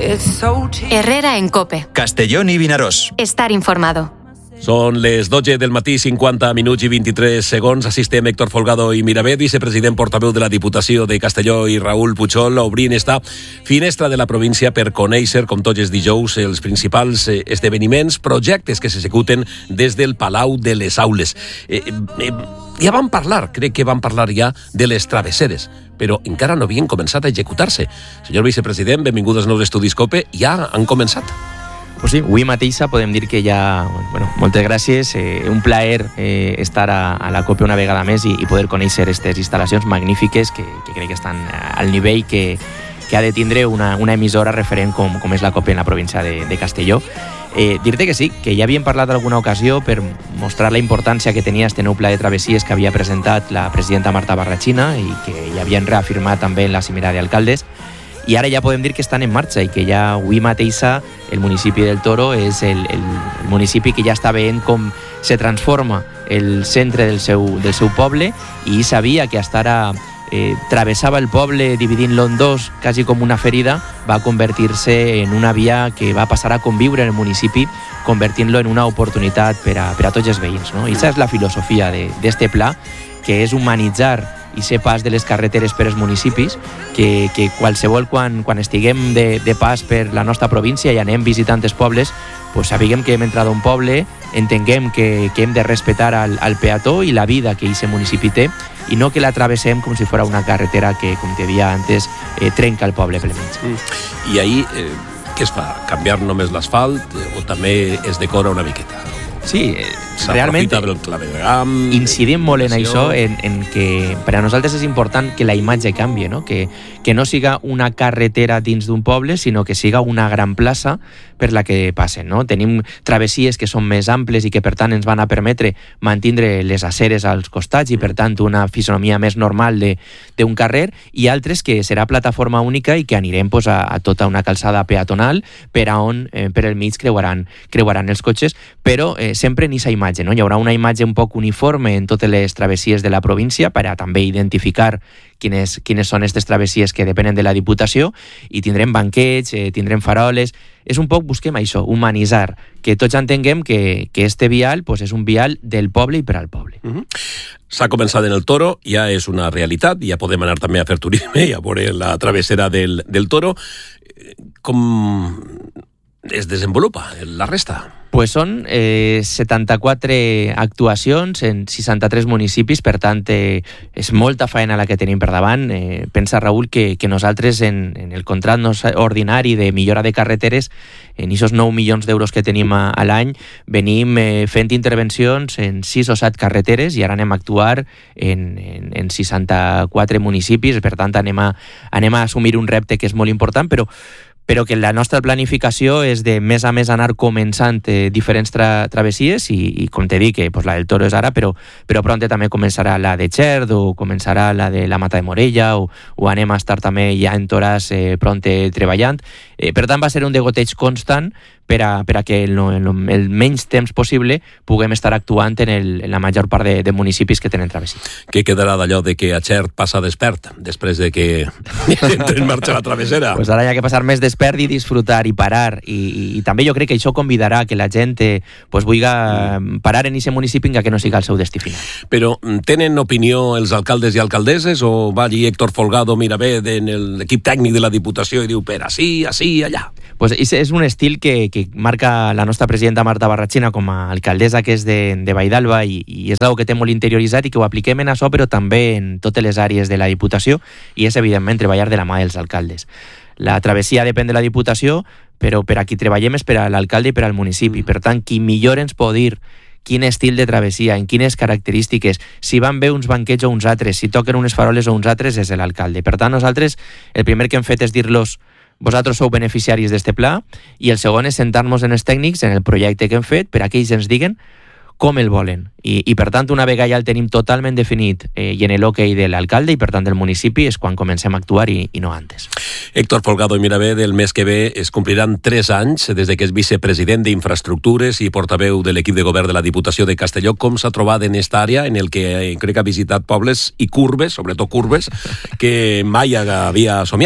Herrera en COPE. Castellón y Vinaròs. Estar informado. Són les 12 del matí, 50 minuts i 23 segons. Assistem Héctor Folgado i Miravet, vicepresident portaveu de la Diputació de Castelló, i Raül Puchol, obrint esta finestra de la província per conèixer, com tots els dijous, els principals esdeveniments, projectes que s'executen des del Palau de les Aules. Ja vam parlar, crec que vam parlar ja de les travesseres, però encara no havien començat a executar-se. Senyor vicepresident, benvingut als nous estudis COPE. Ja han començat? Pues sí, avui mateixa podem dir que ja... moltes gràcies, un plaer estar a la COPE una vegada més i poder conèixer aquestes instal·lacions magnífiques que crec que estan al nivell que ha de tindre una emissora referent com és la COPE en la província de Castelló. Dir-te que sí, que ja havíem parlat alguna ocasió per mostrar la importància que tenia este nou pla de travessies que havia presentat la presidenta Marta Barrachina i que ja havien reafirmat també en la cimera d'alcaldes. I ara ja podem dir que estan en marxa i que ja avui mateixa el municipi del Toro és el municipi que ja està veient com se transforma el centre del seu poble, i sabia que hasta ara travessava el poble dividint-lo en dos, quasi com una ferida, va convertir-se en una via que va passar a conviure en el municipi, convertint-lo en una oportunitat per a tots els veïns, no? I aquesta és la filosofia d'este pla, que és humanitzar i ser pas de les carreteres per als municipis, que qualsevol quan estiguem de pas per la nostra província i anem visitant els pobles, pues sapiguem que hem entrat a un poble, entenguem que hem de respetar al peató i la vida que aquest municipi té, i no que la travessem com si fos una carretera que, com te deia antes, trenca el poble pel mig. I ahir, què es fa? Canviar només l'asfalt o també es decora una miqueta? Sí, realment incidim molt en això, en que per a nosaltres és important que la imatge canvie, no? Que no siga una carretera dins d'un poble, sinó que siga una gran plaça per la que passen, no? Tenim travessies que són més amples i que per tant ens van a permetre mantindre les aceres als costats i per tant una fisonomia més normal d'un carrer, i altres que serà plataforma única i que anirem a tota una calçada peatonal per on per el mig creuaran els cotxes, però sempre en aquesta imatge, no? Hi haurà una imatge un poc uniforme en totes les travessies de la província per a també identificar quines són aquestes travessies que depenen de la Diputació, i tindrem banquets, tindrem faroles. És un poc, busquem això, humanitzar, que tots entenguem que este vial és un vial del poble i per al poble. S'ha començat en el Toro, ja és una realitat, ja podem anar també a fer turisme i a veure la travessera del Toro. Com es desenvolupa la resta? Pues són 74 actuacions en 63 municipis, per tant és molta feina la que tenim per davant. Pensa, Raül, que nosaltres en el contracte ordinari de millora de carreteres, en aquests 9 milions d'euros que tenim a l'any, venim fent intervencions en 6 o 7 carreteres, i ara anem a actuar en 64 municipis. Per tant anem a assumir un repte que és molt important, però que la nostra planificació és de més a més anar començant diferents travessies, i com te dic, la del Toro és ara, però pront també començarà la de Xert, o començarà la de la Mata de Morella, o anem a estar també ja en Toràs pront treballant. Per tant, va ser un degoteig constant per a que el menys temps possible puguem estar actuant en la major part de municipis que tenen travessia. Què quedarà d'allò de que a Xert passa despert després de que entre en marxa la travessera? Pues ara hi ha que passar més despert i disfrutar i parar, i també jo crec que això convidarà que la gent vulgui parar en aquest municipi, que no siga el seu destí final. Però tenen opinió els alcaldes i alcaldesses, o va allí Héctor Folgado Miravet en l'equip tècnic de la Diputació i diu per així, allà? Pues és un estil que marca la nostra presidenta Marta Barrachina com a alcaldessa, que és de Valldalba, i és una que té molt interioritzat i que ho apliquem en això, però també en totes les àrees de la Diputació, i és evidentment treballar de la mà dels alcaldes. La travessia depèn de la Diputació, però per a qui treballem és per a l'alcalde i per al municipi. Per tant, qui millor ens pot dir quin estil de travessia, en quines característiques, si van bé uns banquets o uns altres, si toquen unes faroles o uns altres, és l'alcalde. Per tant, nosaltres el primer que hem fet és dir-los: vosaltres sou beneficiaris d'este pla, i el segon és sentar-nos en els tècnics en el projecte que hem fet per a que ells ens diguen com el volen. I per tant, una vegada ja el tenim totalment definit i en l'hoquei de l'alcalde i per tant del municipi, és quan comencem a actuar i no antes. Héctor Folgado i Miravet, el mes que ve es compliran 3 anys des de que és vicepresident d'Infraestructures i portaveu de l'equip de govern de la Diputació de Castelló. Com s'ha trobat en esta àrea en el que crec que ha visitat pobles i curves, sobretot curves, que mai havia somiat?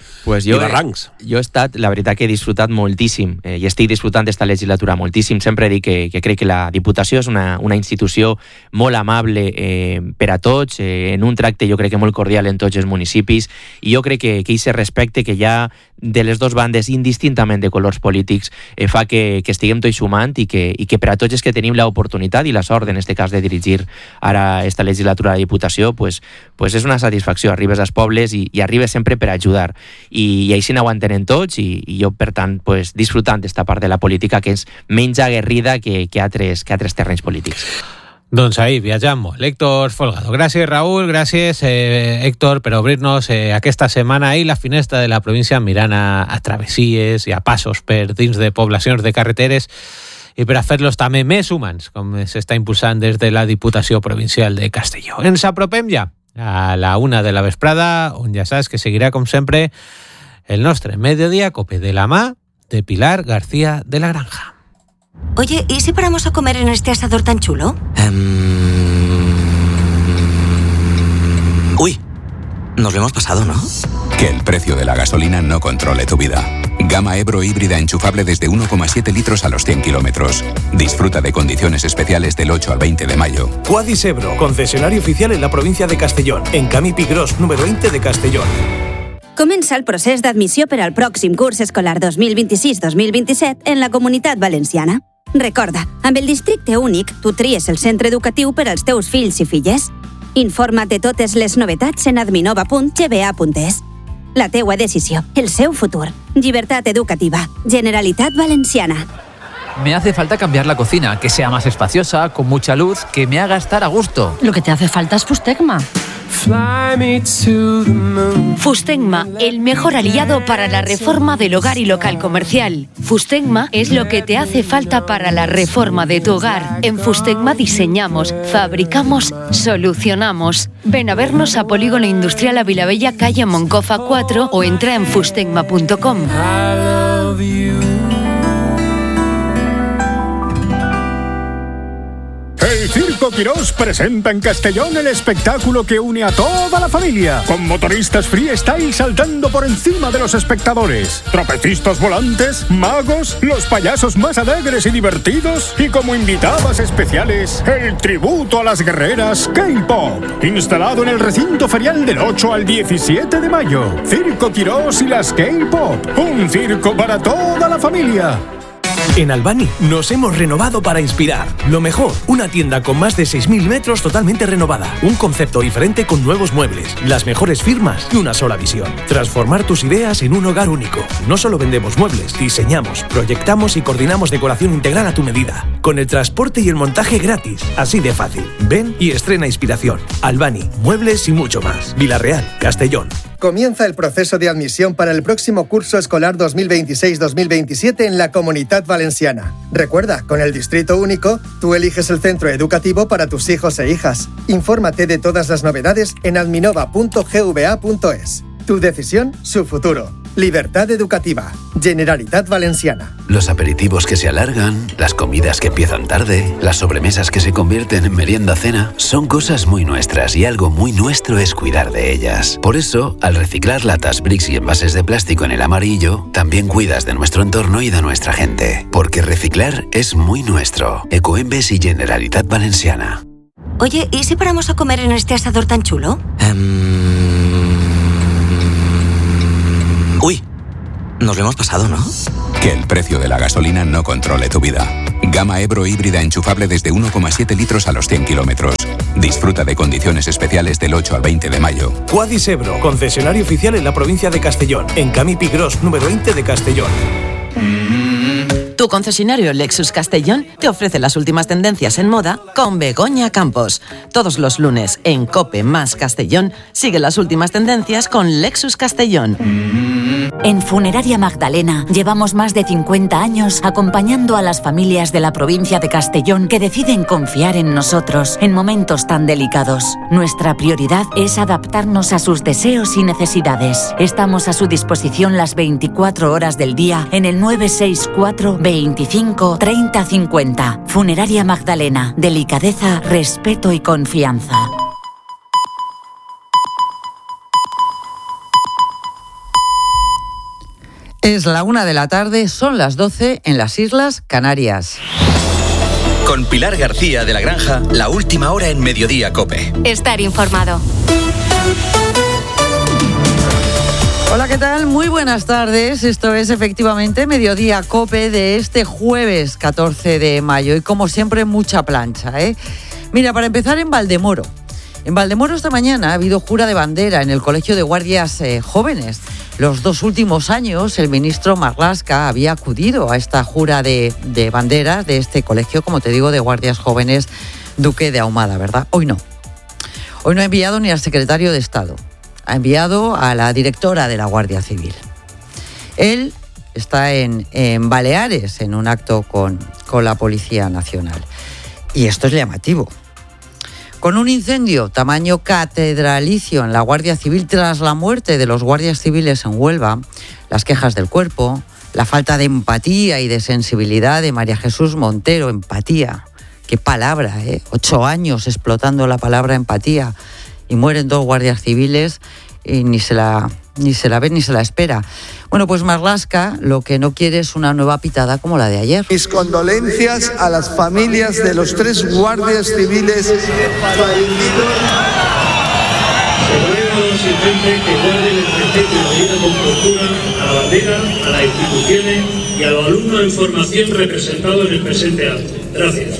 Pues i barrancs. Jo he estat, la veritat que he disfrutat moltíssim i estic disfrutant d'esta legislatura moltíssim. Sempre dic que crec que la Diputació és una institució molt amable per a tots, en un tracte jo crec que molt cordial en tots els municipis, i jo crec que aquest respecte que hi ha de les dues bandes, indistintament de colors polítics, fa que estiguem tots sumant i que per a tots els que tenim l'oportunitat i la sort, en aquest cas, de dirigir ara esta legislatura a la Diputació, pues és una satisfacció. Arribes als pobles i arribes sempre per ajudar. I així no ho entenen tots i jo, per tant, pues, disfrutant d'esta part de la política que és menys aguerrida que altres terrenys polítics. Doncs ahí viatjam molt. Héctor Folgado. Gràcies, Raúl. Gràcies, Héctor, per obrir-nos aquesta setmana ahí la finestra de la província mirant a travessies i a passos per dins de poblacions de carreteres i per a fer-los també més humans, com s'està impulsant des de la Diputació Provincial de Castelló. Ens apropem ja a la 1 de la vesprada, on ja saps que seguirà, com sempre, el nostre Mediodía Cope, de la mà de Pilar García de la Granja. Oye, ¿y si paramos a comer en este asador tan chulo? Uy, nos lo hemos pasado, ¿no? Que el precio de la gasolina no controle tu vida. Gama Ebro híbrida enchufable desde 1,7 litros a los 100 kilómetros. Disfruta de condiciones especiales del 8 al 20 de mayo. Quadis Ebro, concesionario oficial en la provincia de Castellón, en Camí Pigros, número 20 de Castellón. Comença el procés d'admissió per al pròxim curs escolar 2026-2027 en la Comunitat Valenciana. Recorda, amb el districte únic, tu tries el centre educatiu per als teus fills i filles. Informa't de totes les novetats en adminova.gba.es. La teua decisió, el seu futur. Llibertat educativa. Generalitat Valenciana. Me hace falta cambiar la cocina, que sea más espaciosa, con mucha luz, que me haga estar a gusto. Lo que te hace falta es Fustegma. Fustegma, el mejor aliado para la reforma del hogar y local comercial. Fustegma es lo que te hace falta para la reforma de tu hogar. En Fustegma diseñamos, fabricamos, solucionamos. Ven a vernos a Polígono Industrial Avilabella, calle Moncofa 4, o entra en fustegma.com. El Circo Quirós presenta en Castellón el espectáculo que une a toda la familia, con motoristas freestyle saltando por encima de los espectadores, trapecistas volantes, magos, los payasos más alegres y divertidos, y como invitadas especiales, el tributo a las guerreras K-Pop, instalado en el recinto ferial del 8 al 17 de mayo. Circo Quirós y las K-Pop, un circo para toda la familia. En Albany nos hemos renovado para inspirar. Lo mejor, una tienda con más de 6.000 metros totalmente renovada. Un concepto diferente con nuevos muebles, las mejores firmas y una sola visión. Transformar tus ideas en un hogar único. No solo vendemos muebles, diseñamos, proyectamos y coordinamos decoración integral a tu medida. Con el transporte y el montaje gratis. Así de fácil. Ven y estrena inspiración. Albany, muebles y mucho más. Villarreal, Castellón. Comienza el proceso de admisión para el próximo curso escolar 2026-2027 en la Comunitat Valenciana. Recuerda, con el Distrito Único, tú eliges el centro educativo para tus hijos e hijas. Infórmate de todas las novedades en adminova.gva.es. Tu decisión, su futuro. Libertad educativa. Generalitat Valenciana. Los aperitivos que se alargan, las comidas que empiezan tarde, las sobremesas que se convierten en merienda-cena, son cosas muy nuestras y algo muy nuestro es cuidar de ellas. Por eso, al reciclar latas, bricks y envases de plástico en el amarillo, también cuidas de nuestro entorno y de nuestra gente. Porque reciclar es muy nuestro. Ecoembes y Generalitat Valenciana. Oye, ¿y si paramos a comer en este asador tan chulo? Uy, nos lo hemos pasado, ¿no? Que el precio de la gasolina no controle tu vida. Gama Ebro híbrida enchufable desde 1,7 litros a los 100 kilómetros. Disfruta de condiciones especiales del 8 al 20 de mayo. Quadis Ebro, concesionario oficial en la provincia de Castellón, en Camí Pigros, número 20 de Castellón. Tu concesionario Lexus Castellón te ofrece las últimas tendencias en moda con Begoña Campos. Todos los lunes en COPE más Castellón sigue las últimas tendencias con Lexus Castellón. En Funeraria Magdalena llevamos más de 50 años acompañando a las familias de la provincia de Castellón que deciden confiar en nosotros en momentos tan delicados. Nuestra prioridad es adaptarnos a sus deseos y necesidades. Estamos a su disposición las 24 horas del día en el 964 25 30 50. Funeraria Magdalena. Delicadeza, respeto y confianza. ¡Hola! 1, 2, 3, 4, 5, 6, 7, 8, 9, 10, 11, 12, 13, 14, 15, 16, 17, 18, 19, 20, 21, 22, 23, 24, 25, 30, 50. Funeraria Magdalena. Delicadeza, respeto y confianza. Es la 1:00 p.m, son las 12 en las Islas Canarias. Con Pilar García de la Granja, la última hora en Mediodía COPE. Estar informado. Hola, ¿qué tal? Muy buenas tardes. Esto es efectivamente Mediodía COPE de este jueves 14 de mayo. Y como siempre, mucha plancha, ¿eh? Mira, para empezar, en Valdemoro. En Valdemoro esta mañana ha habido jura de bandera en el Colegio de Guardias Jóvenes. Los 2 últimos años el ministro Marlaska había acudido a esta jura de banderas de este colegio, como te digo, de Guardias Jóvenes Duque de Ahumada, ¿verdad? Hoy no. Hoy no ha enviado ni al secretario de Estado. Ha enviado a la directora de la Guardia Civil. Él está en Baleares en un acto con la Policía Nacional. Y esto es llamativo. Con un incendio tamaño catedralicio en la Guardia Civil tras la muerte de los guardias civiles en Huelva, las quejas del cuerpo, la falta de empatía y de sensibilidad de María Jesús Montero, empatía, qué palabra, 8 años explotando la palabra empatía y mueren 2 guardias civiles y ni se la ve ni se la espera. Bueno, pues Marlaska lo que no quiere es una nueva pitada como la de ayer. Mis condolencias a las familias de los 3 guardias civiles fallecidos. Se ruega a los asistentes que guarden el respeto y la vida con postura a la bandera, a las instituciones y a los alumnos en formación representados en el presente acto. Gracias.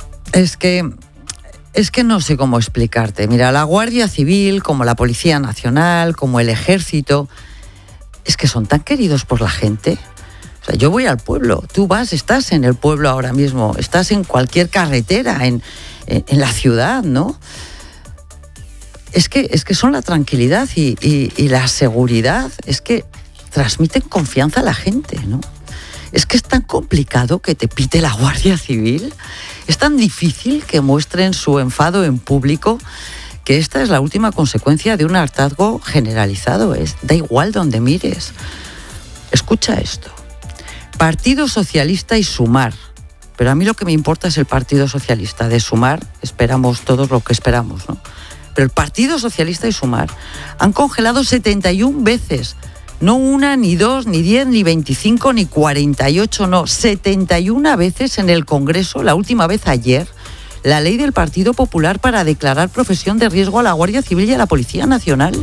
Es que no sé cómo explicarte. Mira, la Guardia Civil, como la Policía Nacional, como el Ejército, es que son tan queridos por la gente. O sea, yo voy al pueblo, tú estás en el pueblo ahora mismo, estás en cualquier carretera, en la ciudad, ¿no? Es que son la tranquilidad y la seguridad, es que transmiten confianza a la gente, ¿no? Es que es tan complicado que te pite la Guardia Civil, es tan difícil que muestren su enfado en público, que esta es la última consecuencia de un hartazgo generalizado. Da igual donde mires. Escucha esto. Partido Socialista y Sumar. Pero a mí lo que me importa es el Partido Socialista. De Sumar esperamos todos lo que esperamos, ¿no? Pero el Partido Socialista y Sumar han congelado 71 veces. No 1, ni 2, ni 10, ni 25, ni 48, no. 71 veces en el Congreso, la última vez ayer, la ley del Partido Popular para declarar profesión de riesgo a la Guardia Civil y a la Policía Nacional.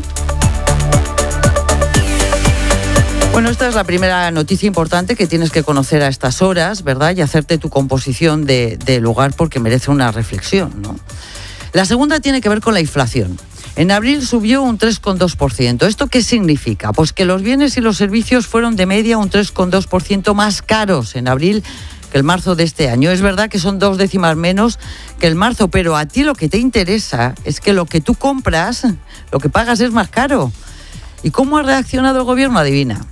Bueno, esta es la primera noticia importante que tienes que conocer a estas horas, ¿verdad? Y hacerte tu composición de lugar porque merece una reflexión, ¿no? La segunda tiene que ver con la inflación. En abril subió un 3,2%. ¿Esto qué significa? Pues que los bienes y los servicios fueron de media un 3,2% más caros en abril que el marzo de este año. Es verdad que son 2 décimas menos que el marzo, pero a ti lo que te interesa es que lo que tú compras, lo que pagas es más caro. ¿Y cómo ha reaccionado el gobierno? Adivina.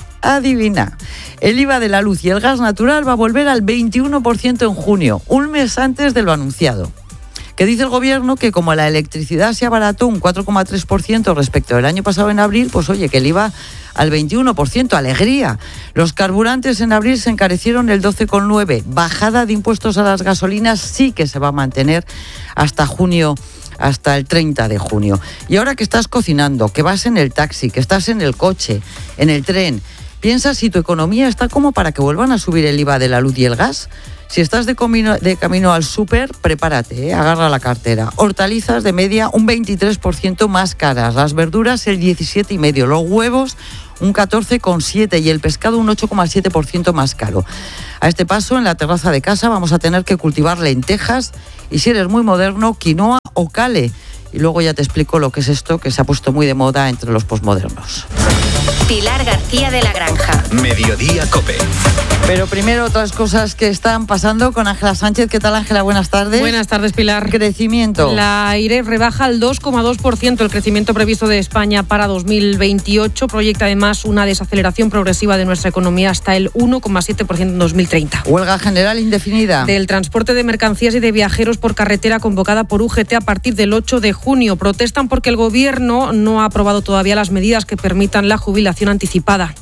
El IVA de la luz y el gas natural va a volver al 21% en junio, un mes antes de lo anunciado. Que dice el gobierno que como la electricidad se abarató un 4,3% respecto del año pasado en abril, pues oye, que el IVA al 21%, alegría. Los carburantes en abril se encarecieron el 12,9%. Bajada de impuestos a las gasolinas sí que se va a mantener hasta junio, hasta el 30 de junio. Y ahora que estás cocinando, que vas en el taxi, que estás en el coche, en el tren, piensa si tu economía está como para que vuelvan a subir el IVA de la luz y el gas. Si estás de camino al súper, prepárate, agarra la cartera. Hortalizas de media un 23% más caras, las verduras el 17,5%, los huevos un 14,7% y el pescado un 8,7% más caro. A este paso, en la terraza de casa vamos a tener que cultivar lentejas y, si eres muy moderno, quinoa o cale. Y luego ya te explico lo que es esto, que se ha puesto muy de moda entre los posmodernos. Pilar García de la Granja. Mediodía COPE. Pero primero otras cosas que están pasando con Ángela Sánchez. ¿Qué tal, Ángela? Buenas tardes. Buenas tardes, Pilar. Crecimiento. La AIRE rebaja al 2,2% el crecimiento previsto de España para 2028. Proyecta además una desaceleración progresiva de nuestra economía hasta el 1,7% en 2030. Huelga general indefinida. Del transporte de mercancías y de viajeros por carretera convocada por UGT a partir del 8 de junio. Protestan porque el gobierno no ha aprobado todavía las medidas que permitan la jubilación anticipada.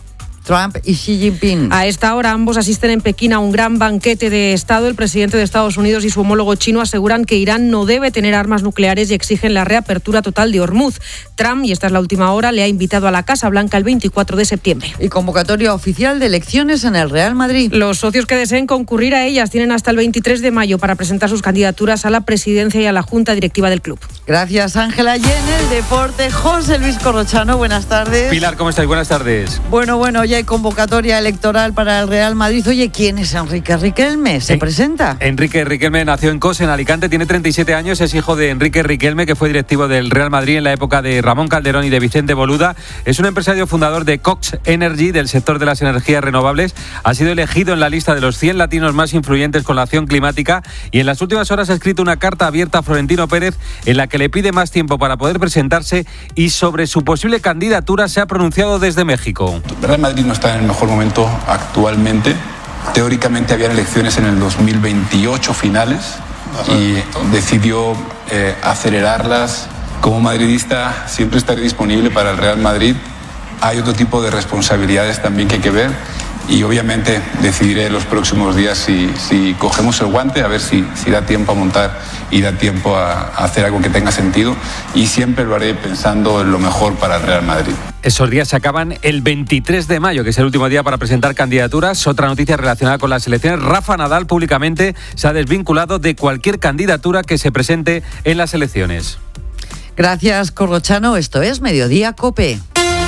Trump y Xi Jinping. A esta hora ambos asisten en Pekín a un gran banquete de Estado. El presidente de Estados Unidos y su homólogo chino aseguran que Irán no debe tener armas nucleares y exigen la reapertura total de Hormuz. Trump, y esta es la última hora, le ha invitado a la Casa Blanca el 24 de septiembre. Y convocatoria oficial de elecciones en el Real Madrid. Los socios que deseen concurrir a ellas tienen hasta el 23 de mayo para presentar sus candidaturas a la presidencia y a la junta directiva del club. Gracias, Ángela. Y en el deporte, José Luis Corrochano, buenas tardes. Pilar, ¿cómo estáis? Buenas tardes. Bueno, ya hay convocatoria electoral para el Real Madrid. Oye, ¿quién es Enrique Riquelme? ¿Se presenta? Enrique Riquelme nació en Cos, en Alicante, tiene 37 años, es hijo de Enrique Riquelme, que fue directivo del Real Madrid en la época de Ramón Calderón y de Vicente Boluda. Es un empresario fundador de Cox Energy, del sector de las energías renovables. Ha sido elegido en la lista de los 100 latinos más influyentes con la acción climática y en las últimas horas ha escrito una carta abierta a Florentino Pérez en la que le pide más tiempo para poder presentarse y sobre su posible candidatura se ha pronunciado desde México. El Real Madrid no está en el mejor momento actualmente. Teóricamente habían elecciones en el 2028 finales y decidió acelerarlas. Como madridista siempre estaré disponible para el Real Madrid. Hay otro tipo de responsabilidades también que hay que ver y obviamente decidiré en los próximos días si cogemos el guante, a ver si da tiempo a montar y da tiempo a hacer algo que tenga sentido, y siempre lo haré pensando en lo mejor para el Real Madrid. Esos días se acaban el 23 de mayo, que es el último día para presentar candidaturas. Otra noticia relacionada con las elecciones: Rafa Nadal públicamente se ha desvinculado de cualquier candidatura que se presente en las elecciones. Gracias, Corrochano. Esto es Mediodía COPE.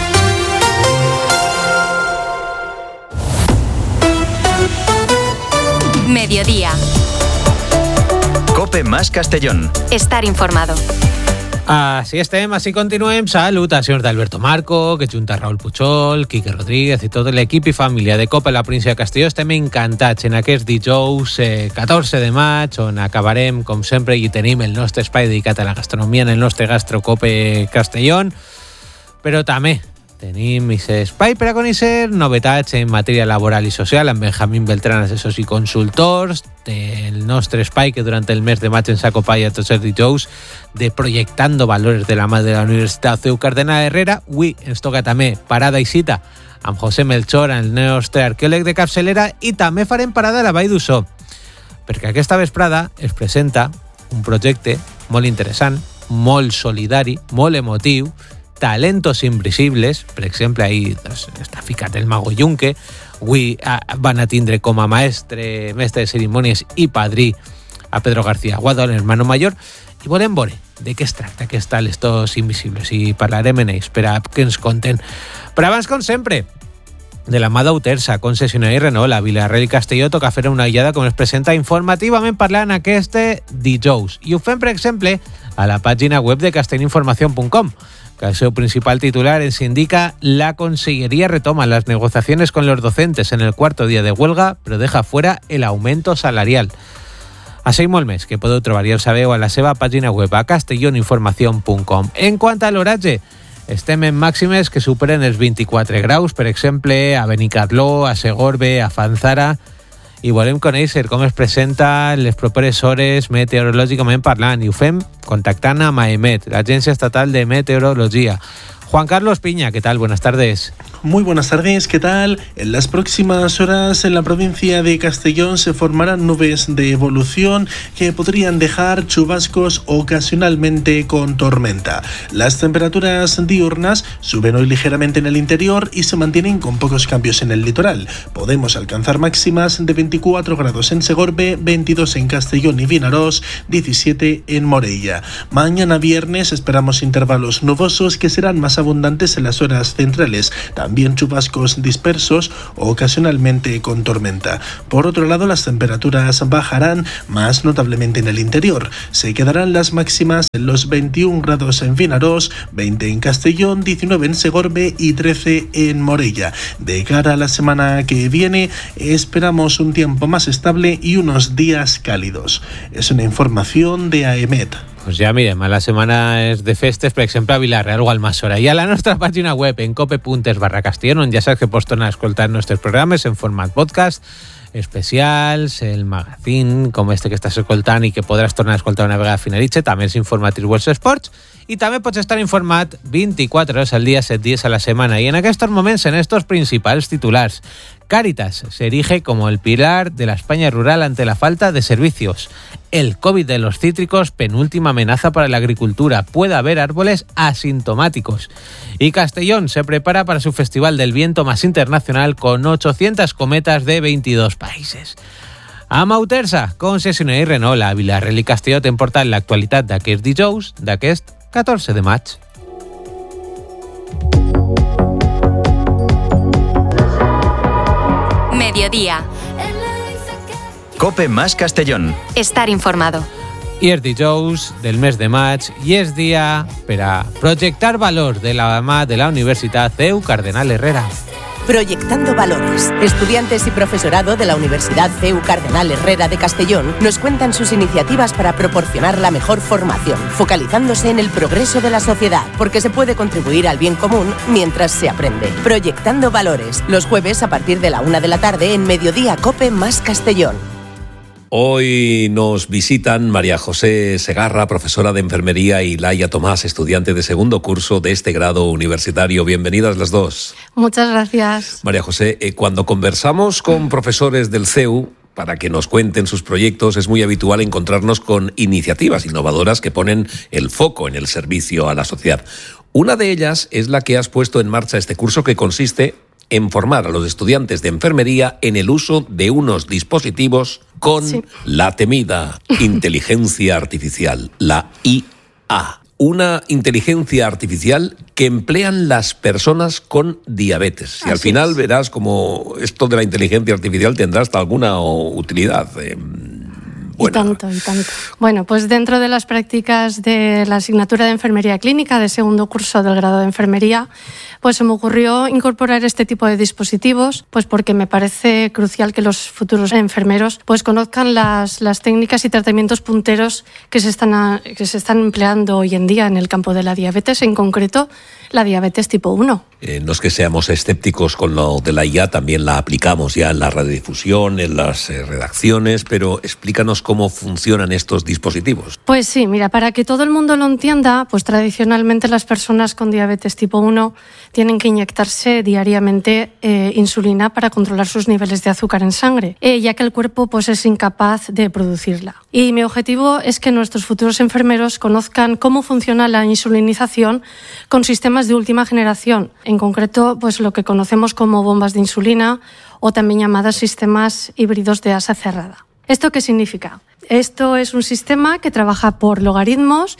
Mediodía. COPE más Castellón. Estar informado. Així estem, així continuem. Salutacions d'Alberto Marco, que junta Raúl Puchol, Quique Rodríguez i tot l'equip i família de COPE a la província de Castelló. Estem encantats en aquest dijous 14 de maig, on acabarem, com sempre, i tenim el nostre espai dedicat a la gastronomia en el nostre Gastro COPE Castellón, però també tenim aquest espai per a conèixer novetats en matèria laboral i social amb Benjamín Beltrán, assessors i consultors, del nostre espai que durant el mes de maig ens acompanya tots els dijous de Proyectando Valores de la mà de la Universitat CEU Cardenal Herrera. Avui ens toca també parada i cita amb José Melchor, el nostre arqueòleg de capçalera, i també farem parada a la Vall d'Uixó, perquè aquesta vesprada es presenta un projecte molt interessant, molt solidari, molt emotiu, Talentos Invisibles. Per exemple, ahir està ficat el Mago Junque. Avui van a tindre com a mestre de cerimònies i padrí a Pedro García Aguado, l'hermano mayor, i volem veure de què es tracta aquests Talentos Invisibles i parlarem en ells per a que ens conten. Però abans, com sempre, de la mà d'Autersa, concessionària Renault, a Vila-real i Castelló, toca fer una ullada com es presenta informativament parlant aquest dijous. I ho fem, per exemple, a la pàgina web de castellinformación.com, que el seu principal titular ens indica: la Consellería retoma las negociaciones con los docentes en el cuarto día de huelga, pero deja fuera el aumento salarial. Així i molt més, que podeu trobar, ja ho sabeu, a la seva pàgina web a castelloninformación.com. En quant a l'oratge, estem en màximes que superen els 24 graus, per exemple, a Benicarló, a Segorbe, a Fanzara, i volem conèixer com es presenta les properes hores meteorològicament parlant, i ho fem contactant amb AEMET, l'Agència Estatal de Meteorologia. Juan Carlos Piña, ¿qué tal? Buenas tardes. Muy buenas tardes, ¿qué tal? En las próximas horas en la provincia de Castellón se formarán nubes de evolución que podrían dejar chubascos ocasionalmente con tormenta. Las temperaturas diurnas suben hoy ligeramente en el interior y se mantienen con pocos cambios en el litoral. Podemos alcanzar máximas de 24 grados en Segorbe, 22 en Castellón y Vinarós, 17 en Morella. Mañana viernes esperamos intervalos nubosos que serán más abundantes en las horas centrales. También chubascos dispersos o ocasionalmente con tormenta. Por otro lado, las temperaturas bajarán más notablemente en el interior. Se quedarán las máximas en los 21 grados en Vinarós, 20 en Castellón, 19 en Segorbe y 13 en Morella. De cara a la semana que viene, esperamos un tiempo más estable y unos días cálidos. Es una información de AEMET. Pues ja mirem, a la setmana és de festes, per exemple, a Vila-real o al Almassora. I a la nostra pàgina web, en cope.es/Castellón, on ja saps que pots tornar a escoltar els nostres programes en format podcast, especials, el magazín com este que estàs escoltant i que podràs tornar a escoltar una vegada finalitze, també els informatius World Sports, i també pots estar informat 24 hores al día, 7 días a la semana. Y en estos momentos, en estos principales titulares, Cáritas se erige como el pilar de la España rural ante la falta de servicios. El COVID de los cítricos, penúltima amenaza para la agricultura. Puede haber árboles asintomáticos. Y Castellón se prepara para su Festival del Viento más internacional con 800 cometas de 22 países. A Mautersa, concessionari Renault, a Vilareal i Castelló t'hem portat l'actualitat d'aquest dijous, d'aquest 14 de maig. Mediodía. COPE más Castellón. Estar informado. I és dijous del mes de maig i és dia per a projectar valor de la mà de la Universitat CEU Cardenal Herrera. Proyectando Valores. Estudiantes y profesorado de la Universidad CEU Cardenal Herrera de Castellón nos cuentan sus iniciativas para proporcionar la mejor formación, focalizándose en el progreso de la sociedad, porque se puede contribuir al bien común mientras se aprende. Proyectando Valores. Los jueves a partir de la 1 de la tarde en Mediodía COPE más Castellón. Hoy nos visitan María José Segarra, profesora de enfermería, y Laia Tomás, estudiante de segundo curso de este grado universitario. Bienvenidas las dos. Muchas gracias. María José, cuando conversamos con profesores del CEU para que nos cuenten sus proyectos, es muy habitual encontrarnos con iniciativas innovadoras que ponen el foco en el servicio a la sociedad. Una de ellas es la que has puesto en marcha este curso, que consiste en formar a los estudiantes de enfermería en el uso de unos dispositivos con la temida inteligencia artificial, la IA. Una inteligencia artificial que emplean las personas con diabetes. Y al final verás como esto de la inteligencia artificial tendrá hasta alguna utilidad. Y tanto. Bueno, pues dentro de las prácticas de la asignatura de enfermería clínica de segundo curso del grado de enfermería, pues se me ocurrió incorporar este tipo de dispositivos, pues porque me parece crucial que los futuros enfermeros pues conozcan las técnicas y tratamientos punteros que se están empleando hoy en día en el campo de la diabetes, en concreto la diabetes tipo 1. No es que seamos escépticos con lo de la IA, también la aplicamos ya en la radiodifusión, en las redacciones, pero explícanos cómo funcionan estos dispositivos. Pues sí, mira, para que todo el mundo lo entienda, pues tradicionalmente las personas con diabetes tipo 1 tienen que inyectarse diariamente insulina para controlar sus niveles de azúcar en sangre, ya que el cuerpo pues es incapaz de producirla. Y mi objetivo es que nuestros futuros enfermeros conozcan cómo funciona la insulinización con sistemas de última generación, en concreto pues lo que conocemos como bombas de insulina o también llamadas sistemas híbridos de asa cerrada. ¿Esto qué significa? Esto es un sistema que trabaja por logaritmos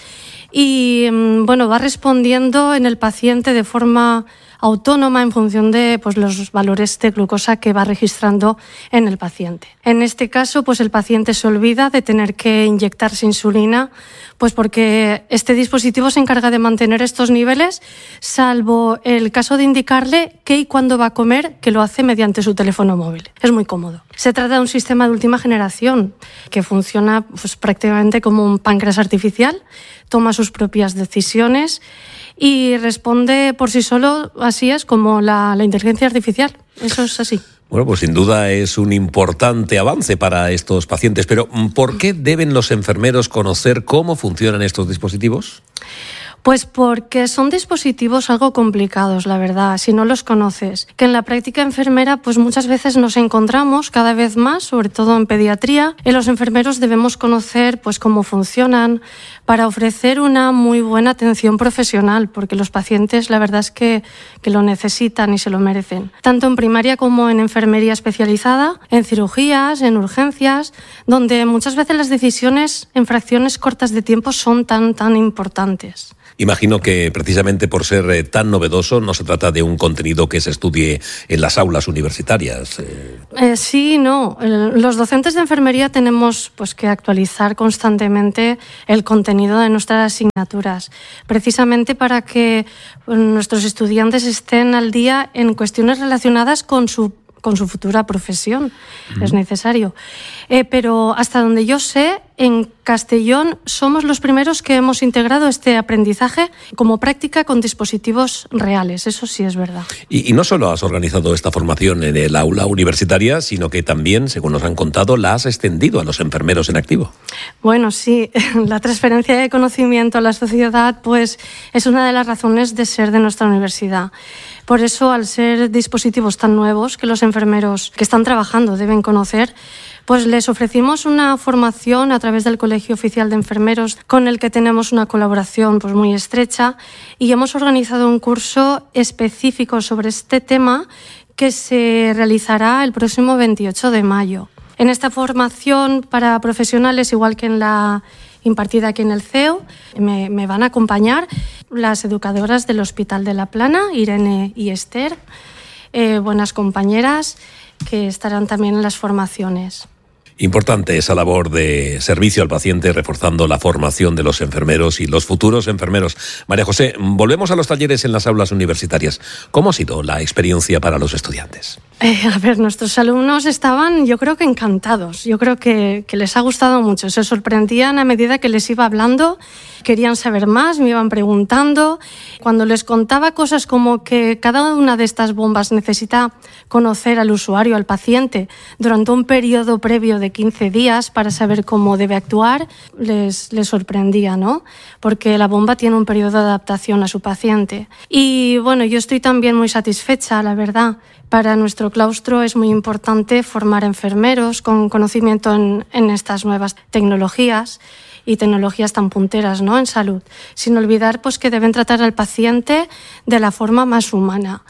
y va respondiendo en el paciente de forma autónoma en función de pues, los valores de glucosa que va registrando en el paciente. En este caso, pues el paciente se olvida de tener que inyectarse insulina, pues porque este dispositivo se encarga de mantener estos niveles, salvo el caso de indicarle qué y cuándo va a comer, que lo hace mediante su teléfono móvil. Es muy cómodo. Se trata de un sistema de última generación que funciona pues, prácticamente como un páncreas artificial, toma sus propias decisiones y responde por sí solo, así es como la inteligencia artificial. Eso es así. Bueno, pues sin duda es un importante avance para estos pacientes, pero ¿por qué deben los enfermeros conocer cómo funcionan estos dispositivos? Pues porque son dispositivos algo complicados, la verdad, si no los conoces. Que en la práctica enfermera, pues muchas veces nos encontramos cada vez más, sobre todo en pediatría, y los enfermeros debemos conocer pues cómo funcionan para ofrecer una muy buena atención profesional, porque los pacientes la verdad es que lo necesitan y se lo merecen. Tanto en primaria como en enfermería especializada, en cirugías, en urgencias, donde muchas veces las decisiones en fracciones cortas de tiempo son tan importantes. Imagino que precisamente por ser tan novedoso no se trata de un contenido que se estudie en las aulas universitarias. Sí, no. Los docentes de enfermería tenemos pues, que actualizar constantemente el contenido de nuestras asignaturas, precisamente para que nuestros estudiantes estén al día en cuestiones relacionadas con su futura profesión. Es necesario. Pero hasta donde yo sé, en Castellón somos los primeros que hemos integrado este aprendizaje como práctica con dispositivos reales, eso sí es verdad. Y no solo has organizado esta formación en el aula universitaria, sino que también, según nos han contado, la has extendido a los enfermeros en activo. Bueno, sí, la transferencia de conocimiento a la sociedad pues, es una de las razones de ser de nuestra universidad. Por eso, al ser dispositivos tan nuevos que los enfermeros que están trabajando deben conocer, pues les ofrecimos una formación a través del Colegio Oficial de Enfermeros con el que tenemos una colaboración pues muy estrecha y hemos organizado un curso específico sobre este tema que se realizará el próximo 28 de mayo. En esta formación para profesionales, igual que en la impartida aquí en el CEU, me van a acompañar las educadoras del Hospital de La Plana, Irene y Esther, buenas compañeras que estarán también en las formaciones. Importante esa labor de servicio al paciente, reforzando la formación de los enfermeros y los futuros enfermeros. María José, volvemos a los talleres en las aulas universitarias. ¿Cómo ha sido la experiencia para los estudiantes? A ver, nuestros alumnos estaban, yo creo que encantados. Yo creo que les ha gustado mucho. Se sorprendían a medida que les iba hablando. Querían saber más, me iban preguntando. Cuando les contaba cosas como que cada una de estas bombas necesita conocer al usuario, al paciente, durante un periodo previo de 15 días para saber cómo debe actuar, les sorprendía, ¿no? Porque la bomba tiene un periodo de adaptación a su paciente. Y bueno, yo estoy también muy satisfecha, la verdad. Para nuestro claustro es muy importante formar enfermeros con conocimiento en estas nuevas tecnologías y tecnologías tan punteras, ¿no?, en salud, sin olvidar pues, que deben tratar al paciente de la forma más humana.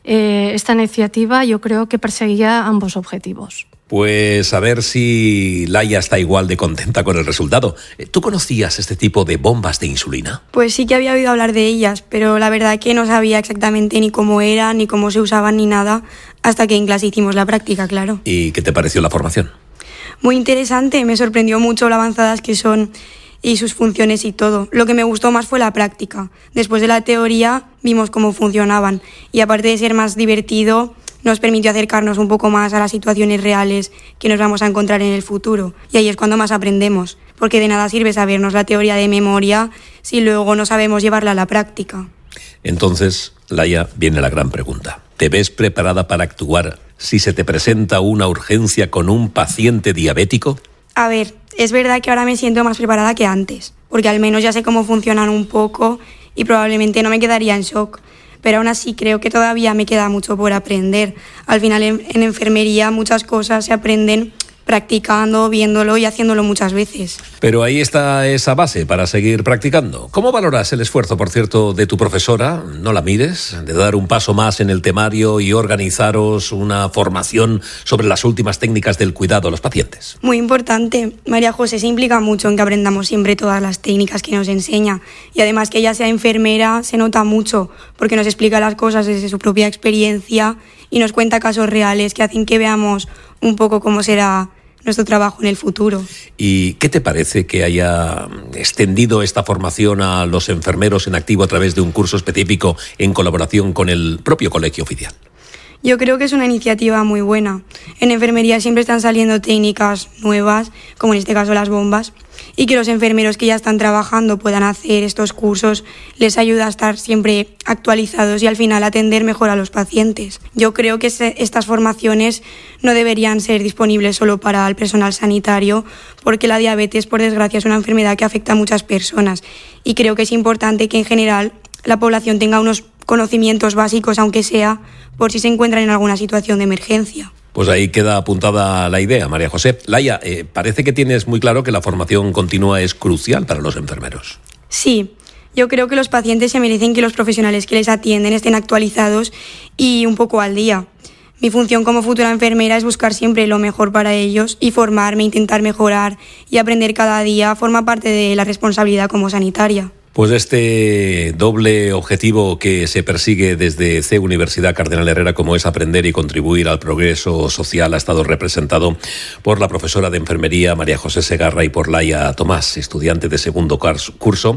Esta iniciativa yo creo que perseguía ambos objetivos. Pues a ver si Laia está igual de contenta con el resultado. ¿Tú conocías este tipo de bombas de insulina? Pues sí que había oído hablar de ellas, pero la verdad que no sabía exactamente ni cómo eran, ni cómo se usaban, ni nada, hasta que en clase hicimos la práctica, claro. ¿Y qué te pareció la formación? Muy interesante, me sorprendió mucho lo avanzadas que son y sus funciones y todo. Lo que me gustó más fue la práctica. Después de la teoría vimos cómo funcionaban y aparte de ser más divertido, nos permitió acercarnos un poco más a las situaciones reales que nos vamos a encontrar en el futuro. Y ahí es cuando más aprendemos, porque de nada sirve sabernos la teoría de memoria si luego no sabemos llevarla a la práctica. Entonces, Laia, viene la gran pregunta. ¿Te ves preparada para actuar si se te presenta una urgencia con un paciente diabético? A ver, es verdad que ahora me siento más preparada que antes, porque al menos ya sé cómo funcionan un poco y probablemente no me quedaría en shock. Pero aún así creo que todavía me queda mucho por aprender. Al final en enfermería muchas cosas se aprenden practicando, viéndolo y haciéndolo muchas veces. Pero ahí está esa base para seguir practicando. ¿Cómo valoras el esfuerzo, por cierto, de tu profesora, no la mires, de dar un paso más en el temario y organizaros una formación sobre las últimas técnicas del cuidado a los pacientes? Muy importante. María José se implica mucho en que aprendamos siempre todas las técnicas que nos enseña. Y además que ella sea enfermera se nota mucho, porque nos explica las cosas desde su propia experiencia y nos cuenta casos reales que hacen que veamos un poco cómo será nuestro trabajo en el futuro. ¿Y qué te parece que haya extendido esta formación a los enfermeros en activo a través de un curso específico en colaboración con el propio Colegio Oficial? Yo creo que es una iniciativa muy buena. En enfermería siempre están saliendo técnicas nuevas, como en este caso las bombas, y que los enfermeros que ya están trabajando puedan hacer estos cursos les ayuda a estar siempre actualizados y al final atender mejor a los pacientes. Yo creo que estas formaciones no deberían ser disponibles solo para el personal sanitario, porque la diabetes, por desgracia, es una enfermedad que afecta a muchas personas y creo que es importante que en general la población tenga unos conocimientos básicos, aunque sea por si se encuentran en alguna situación de emergencia. Pues ahí queda apuntada la idea, María José. Laia, parece que tienes muy claro que la formación continua es crucial para los enfermeros. Sí, yo creo que los pacientes se merecen que los profesionales que les atienden estén actualizados y un poco al día. Mi función como futura enfermera es buscar siempre lo mejor para ellos y formarme, intentar mejorar y aprender cada día forma parte de la responsabilidad como sanitaria. Pues este doble objetivo que se persigue desde CEU Universidad Cardenal Herrera, como es aprender y contribuir al progreso social, ha estado representado por la profesora de enfermería María José Segarra y por Laia Tomás, estudiante de segundo curso.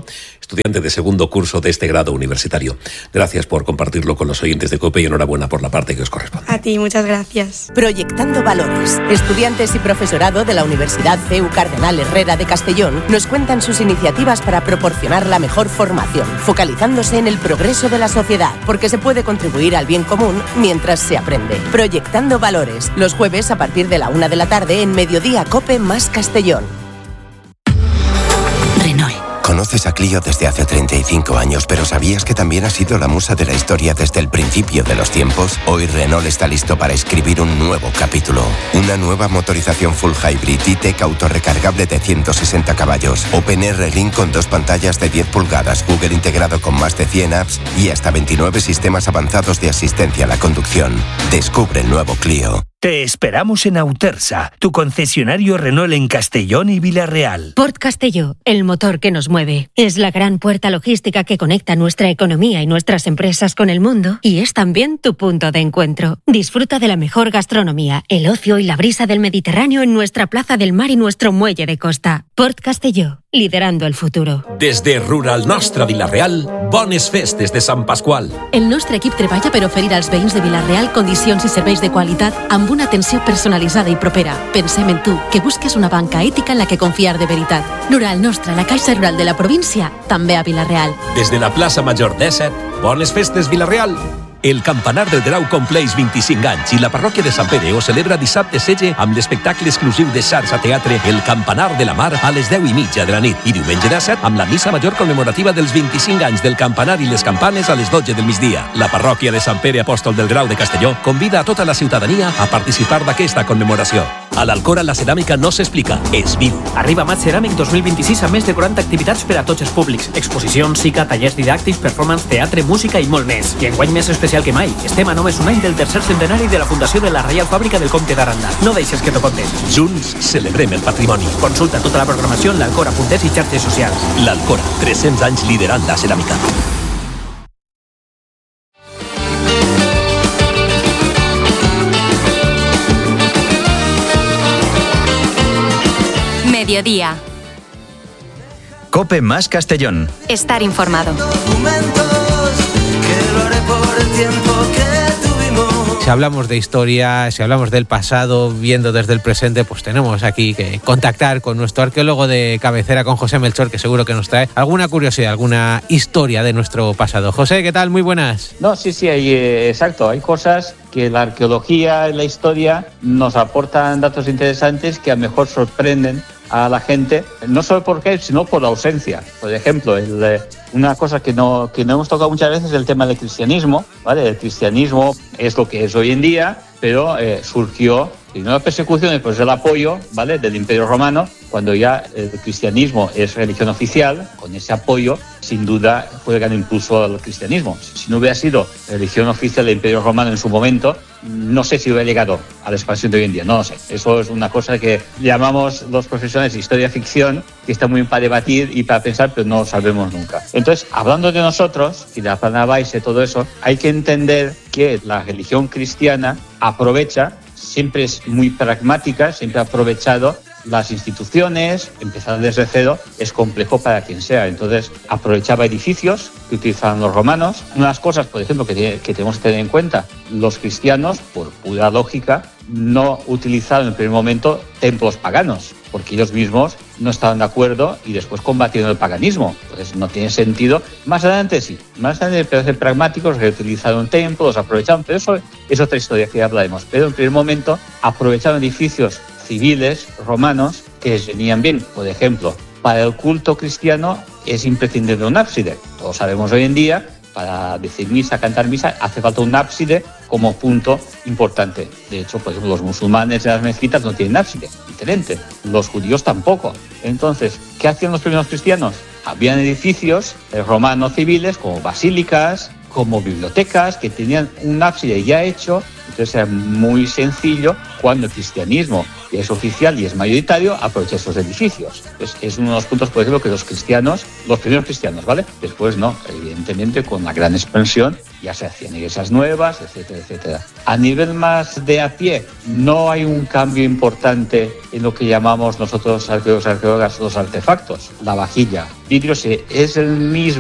estudiante de segundo curso de este grado universitario. Gracias por compartirlo con los oyentes de COPE y enhorabuena por la parte que os corresponde. A ti, muchas gracias. Proyectando Valores. Estudiantes y profesorado de la Universidad CEU Cardenal Herrera de Castellón nos cuentan sus iniciativas para proporcionar la mejor formación, focalizándose en el progreso de la sociedad, porque se puede contribuir al bien común mientras se aprende. Proyectando Valores, los jueves a partir de la 1 de la tarde en Mediodía COPE más Castellón. Renault. Conoces a Clio desde hace 35 años, pero ¿sabías que también ha sido la musa de la historia desde el principio de los tiempos? Hoy Renault está listo para escribir un nuevo capítulo. Una nueva motorización full hybrid E-Tech autorrecargable de 160 caballos. OpenR Link con 2 pantallas de 10 pulgadas, Google integrado con más de 100 apps y hasta 29 sistemas avanzados de asistencia a la conducción. Descubre el nuevo Clio. Te esperamos en Autersa, tu concesionario Renault en Castellón y Vila-real. Port Castelló, el motor que nos mueve. Es la gran puerta logística que conecta nuestra economía y nuestras empresas con el mundo y es también tu punto de encuentro. Disfruta de la mejor gastronomía, el ocio y la brisa del Mediterráneo en nuestra plaza del mar y nuestro muelle de costa. Port Castelló, liderando el futuro. Des de Rural Nostra Vila-real, bones festes de Sant Pasqual. El nostre equip treballa per oferir als veïns de Vila-real condicions i serveis de qualitat amb una atenció personalitzada i propera. Pensem en tu, que busques una banca ètica en la que confiar de veritat. Rural Nostra, la Caixa Rural de la província, també a Vila-real. Des de la plaça Major 17, bones festes Vila-real. El Campanar del Grau compleix 25 anys i la parròquia de Sant Pere ho celebra dissabte 16 amb l'espectacle exclusiu de Sarsa Teatre El Campanar de la Mar a les 10:30 de la nit i diumenge 17 amb la missa major commemorativa dels 25 anys del Campanar i les campanes a les 12 del migdia. La parròquia de Sant Pere Apòstol del Grau de Castelló convida a tota la ciutadania a participar d'aquesta commemoració. A l'Alcora la ceràmica no s'explica, és viu. Arriba Mat Ceràmic 2026 amb més de 40 activitats per a tots els públics. Exposicions, cica, tallers didàctics, performance, teatre, música i molt més. I enguany més especial que mai. Estem a només un any del tercer centenari de la fundació de la Reial Fàbrica del Comte d'Aranda. No deixes que t'ho conten. Junts celebrem el patrimoni. Consulta tota la programació en l'alcora.es i xarxes socials. L'Alcora, 300 anys liderant la ceràmica. Mediodía. COPE más Castellón. Estar informado. Si hablamos de historia, si hablamos del pasado, viendo desde el presente, pues tenemos aquí que contactar con nuestro arqueólogo de cabecera, con José Melchor, que seguro que nos trae alguna curiosidad, alguna historia de nuestro pasado. José, ¿qué tal? Muy buenas. No, sí, exacto. Hay cosas que la arqueología y la historia nos aportan datos interesantes que a lo mejor sorprenden a la gente, no solo porque, sino por la ausencia. Por ejemplo, una cosa que no hemos tocado muchas veces es el tema del cristianismo, ¿vale? El cristianismo es lo que es hoy en día, pero surgió y no la persecución, después el apoyo, ¿vale?, del Imperio Romano. Cuando ya el cristianismo es religión oficial, con ese apoyo, sin duda fue el gran impulso al cristianismo. Si no hubiera sido religión oficial del Imperio Romano en su momento, no sé si hubiera llegado a la expansión de hoy en día, no lo sé. Eso es una cosa que llamamos los profesionales de historia-ficción, que está muy bien para debatir y para pensar, pero no lo sabemos nunca. Entonces, hablando de nosotros, y de la plana Baise, todo eso, hay que entender que la religión cristiana aprovecha, siempre es muy pragmática, siempre ha aprovechado las instituciones, empezar desde cero es complejo para quien sea. Entonces aprovechaba edificios que utilizaban los romanos. Unas cosas, por ejemplo, que tenemos que tener en cuenta, los cristianos, por pura lógica, no utilizaron en el primer momento templos paganos, porque ellos mismos no estaban de acuerdo y después combatieron el paganismo. Entonces no tiene sentido. Más adelante sí, más adelante para ser pragmáticos, reutilizaron templos, aprovecharon, pero eso es otra historia que ya hablaremos. Pero en el primer momento aprovecharon edificios civiles romanos que venían bien. Por ejemplo, para el culto cristiano es imprescindible un ábside. Todos sabemos hoy en día, para decir misa, cantar misa, hace falta un ábside como punto importante. De hecho, por ejemplo, los musulmanes en las mezquitas no tienen ábside, diferente. Los judíos tampoco. Entonces, ¿qué hacían los primeros cristianos? Habían edificios romanos civiles como basílicas, como bibliotecas, que tenían un ábside ya hecho. Entonces era muy sencillo cuando el cristianismo, que es oficial y es mayoritario, aprovecha esos edificios. Es uno de los puntos, por ejemplo, que los cristianos, los primeros cristianos, ¿vale? Después no, evidentemente con la gran expansión ya se hacían iglesias nuevas, etcétera, etcétera. A nivel más de a pie, no hay un cambio importante en lo que llamamos nosotros arqueólogas los artefactos. La vajilla, vidrio es el mismo